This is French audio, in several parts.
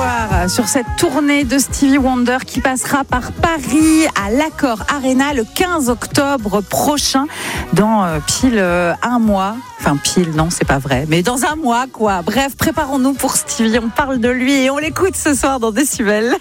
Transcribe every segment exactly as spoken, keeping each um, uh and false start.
soir sur cette tournée de Stevie Wonder qui passera par Paris à l'Accor Arena le quinze octobre prochain, dans euh, pile euh, un mois. Enfin pile, non, c'est pas vrai, mais dans un mois quoi. Bref, préparons-nous pour Stevie, on parle de lui et on l'écoute ce soir dans Décibel.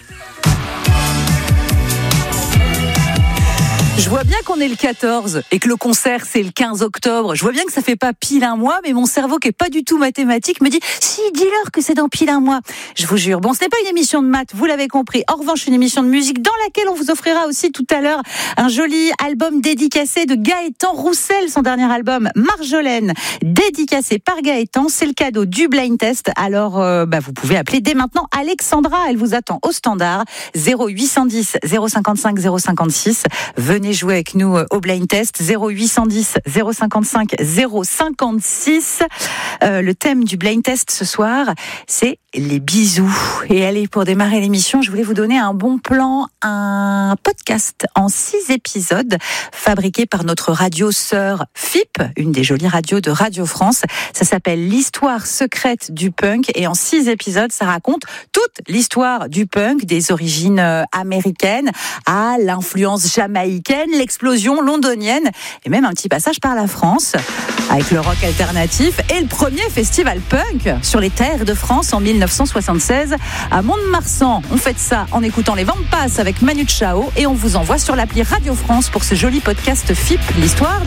Je vois bien qu'on est le quatorze et que le concert c'est le quinze octobre. Je vois bien que ça fait pas pile un mois, mais mon cerveau qui est pas du tout mathématique me dit si, dis-leur que c'est dans pile un mois. Je vous jure. Bon, ce n'est pas une émission de maths, vous l'avez compris. En revanche, une émission de musique dans laquelle on vous offrira aussi tout à l'heure un joli album dédicacé de Gaëtan Roussel, son dernier album Marjolaine, dédicacé par Gaëtan. C'est le cadeau du Blind Test. Alors, euh, bah, vous pouvez appeler dès maintenant Alexandra. Elle vous attend au standard zéro huit cent dix zéro cinquante-cinq zéro cinquante-six. Venez jouer avec nous au Blind Test zéro huit cent dix zéro cinquante-cinq zéro cinquante-six. Euh, le thème du Blind Test ce soir, c'est les bisous. Et allez, pour démarrer l'émission, je voulais vous donner un bon plan, un podcast en six épisodes fabriqué par notre radio sœur F I P, une des jolies radios de Radio France. Ça s'appelle l'histoire secrète du punk et en six épisodes, ça raconte toute l'histoire du punk, des origines américaines à l'influence jamaïcaine, l'explosion londonienne et même un petit passage par la France avec le rock alternatif et le premier festival punk sur les terres de France en dix-neuf cent soixante-seize à Mont-de-Marsan. On fait ça en écoutant les Vampas avec Manu Chao et on vous envoie sur l'appli Radio France pour ce joli podcast F I P, l'histoire